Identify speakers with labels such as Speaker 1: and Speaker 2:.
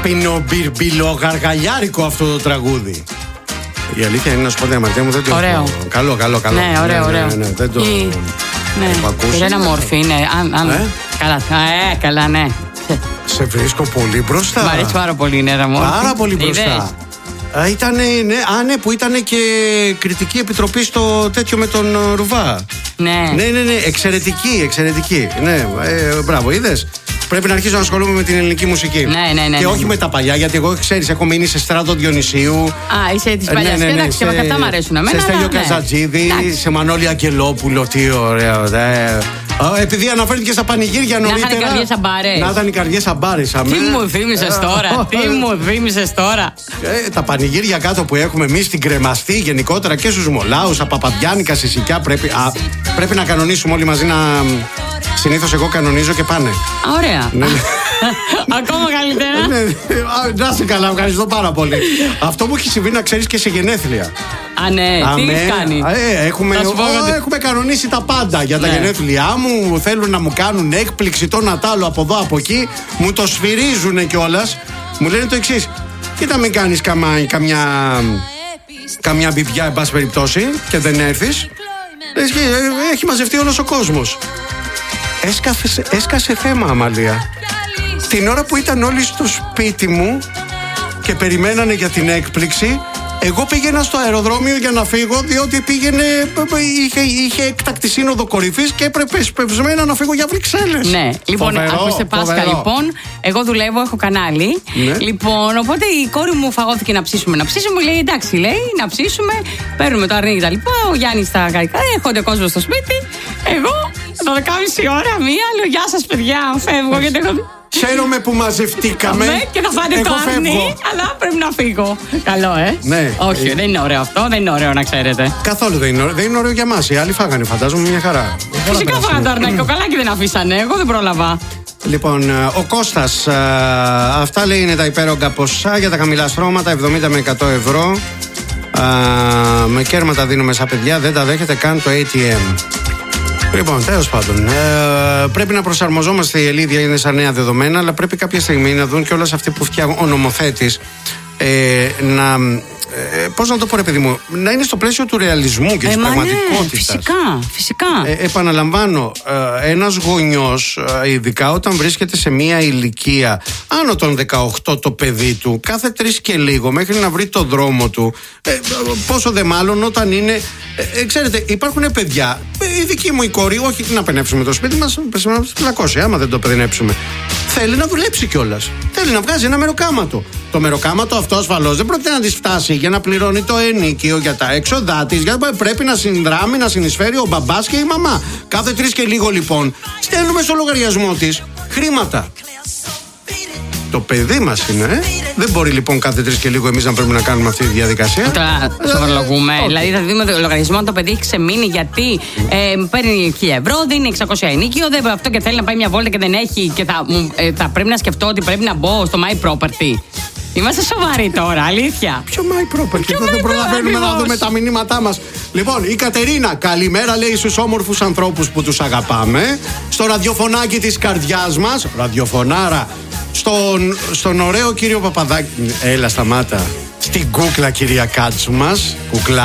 Speaker 1: Πινομπιλογαργαλιάρικο αυτό το τραγούδι. Η αλήθεια είναι να σου πω, Διαμαρτία μου, δεν το
Speaker 2: ωραίο.
Speaker 1: Καλό.
Speaker 2: Ναι, ωραίο.
Speaker 1: Ναι, δεν το έχω ακούσει.
Speaker 2: Είναι μόρφη, ναι. Καλά, ναι.
Speaker 1: Σε βρίσκω πολύ μπροστά.
Speaker 2: Μ' αρέσει πάρα πολύ η Νέρα Μόρφη.
Speaker 1: Πάρα πολύ μπροστά. Που ήταν και κριτική επιτροπή στο τέτοιο με τον Ρουβά.
Speaker 2: Ναι.
Speaker 1: Εξαιρετική. Ναι, μπράβο, είδες. Πρέπει να αρχίσω να ασχολούμαι με την ελληνική μουσική.
Speaker 2: Ναι.
Speaker 1: Και όχι με τα παλιά, γιατί εγώ, ξέρεις, έχω μείνει σε Στράτο Διονυσίου.
Speaker 2: Α, είσαι της παλιάς. Εντάξει, και αυτά μ' αρέσουν εμένα.
Speaker 1: Σε Στέλιο Καζατζίδη, σε Μανώλη Αγγελόπουλο. Τι ωραίο. Επειδή αναφέρθηκε στα πανηγύρια νωρίτερα. Να ήταν οι καρδιές αμπάρες.
Speaker 2: Τι μου θύμισες τώρα.
Speaker 1: Τα πανηγύρια κάτω που έχουμε εμείς στην Κρεμαστή, γενικότερα και στους Μολάους, στα Παπαδιάνικα, στη Σικιά, πρέπει να κανονίσουμε όλοι μαζί να. Συνήθως εγώ κανονίζω και πάνε.
Speaker 2: Ωραία. Ακόμα καλύτερα.
Speaker 1: Να είσαι καλά, ευχαριστώ πάρα πολύ. Αυτό μου έχει συμβεί, να ξέρεις, και σε γενέθλια.
Speaker 2: Α, ναι, τι έχεις κάνει?
Speaker 1: Έχουμε κανονίσει τα πάντα για τα γενέθλιά μου. Θέλουν να μου κάνουν έκπληξη, το Νατάλο από εδώ από εκεί. Μου το σφυρίζουνε κιόλας. Μου λένε το εξής: κοίτα, μην κάνεις καμιά μπιμπιά, εν πάση περιπτώσει, και δεν έρθεις. Έχει μαζευτεί όλος ο κόσμος. Έσκασε θέμα, Αμαλία. Την ώρα που ήταν όλοι στο σπίτι μου και περιμένανε για την έκπληξη, εγώ πήγαινα στο αεροδρόμιο για να φύγω, διότι είχε έκτακτη σύνοδο κορυφής και έπρεπε σπευσμένα να φύγω για Βρυξέλλες. Ναι,
Speaker 2: λοιπόν, ακούστε Πάσχα, λοιπόν. Εγώ δουλεύω, έχω κανάλι. Ναι. Λοιπόν, οπότε η κόρη μου φαγώθηκε να ψήσουμε. Λέει, εντάξει, λέει, να ψήσουμε. Παίρνουμε το αρνί και τα λοιπά. Ο Γιάννης τα γαλλικά. Έρχονται κόσμο στο σπίτι. Εγώ, 12.30 ώρα, λέω, γεια σας, παιδιά, φεύγω γιατί έχω.
Speaker 1: Χαίρομαι που μαζευτήκαμε.
Speaker 2: Και θα φάτε το αρνί, αλλά πρέπει να φύγω. Καλό,
Speaker 1: Ναι.
Speaker 2: Όχι, δεν είναι ωραίο αυτό, δεν είναι ωραίο να ξέρετε.
Speaker 1: Καθόλου δεν είναι ωραίο. Δεν είναι ωραίο για μας. Οι άλλοι φάγανε, φαντάζομαι, μια χαρά.
Speaker 2: Φυσικά φάγανε το αρνάκι, καλά και δεν αφήσανε. Εγώ δεν πρόλαβα.
Speaker 1: Λοιπόν, ο Κώστας, αυτά λέει είναι τα υπέρογκα ποσά για τα χαμηλά στρώματα, 70 με 100 ευρώ. Με κέρματα δίνουμε στα παιδιά, δεν τα δέχεται καν το ATM. Λοιπόν, τέλος πάντων, πρέπει να προσαρμοζόμαστε. Η Ελίδια είναι στα νέα δεδομένα, αλλά πρέπει κάποια στιγμή να δουν και όλες αυτοί που φτιάχνουν ο νομοθέτης πώς να το πω, ρε παιδί μου, να είναι στο πλαίσιο του ρεαλισμού και της πραγματικότητας.
Speaker 2: Ναι, φυσικά.
Speaker 1: Επαναλαμβάνω, ένας γονιός, ειδικά όταν βρίσκεται σε μια ηλικία άνω των 18 το παιδί του, κάθε 3 και λίγο μέχρι να βρει το δρόμο του, πόσο δε μάλλον όταν είναι. Ξέρετε, υπάρχουν παιδιά, η δική μου η κόρη, όχι να πενέψουμε το σπίτι μας, να πλακώσει, άμα δεν το πενέψουμε. Θέλει να δουλέψει κιόλας. Θέλει να βγάζει ένα μεροκάματο. Το μεροκάματο αυτό ασφαλώς δεν πρόκειται να της φτάσει για να πληρώνει το ενίκιο, για τα έξοδά της. Πρέπει να συνδράμει, να συνεισφέρει ο μπαμπάς και η μαμά. Κάθε 3 και λίγο, λοιπόν, στέλνουμε στο λογαριασμό της χρήματα. Το παιδί μας είναι, Δεν μπορεί λοιπόν κάθε 3 και λίγο εμείς να πρέπει να κάνουμε αυτή τη διαδικασία.
Speaker 2: Τώρα σοβαρολογούμε. Δηλαδή θα δούμε το λογαριασμό, το παιδί έχει ξεμείνει γιατί παίρνει 1.000 ευρώ, δίνει 600 ενίκιο, δεν αυτό και θέλει να πάει μια βόλτα και δεν έχει. Και θα πρέπει να σκεφτώ ότι πρέπει να μπω στο My Property. Είμαστε σοβαροί τώρα, αλήθεια.
Speaker 1: Ποιο My Property, δεν προλαβαίνουμε να δούμε τα μηνύματά μας. Λοιπόν, η Κατερίνα, καλημέρα λέει στους όμορφους ανθρώπους που τους αγαπάμε. Στο ραδιοφωνάκι της καρδιάς μας, ραδιοφωνάρα. Στον ωραίο κύριο Παπαδάκη. Έλα, σταμάτα. Στην κούκλα, κυρία Κάτσου μας. Κουκλά.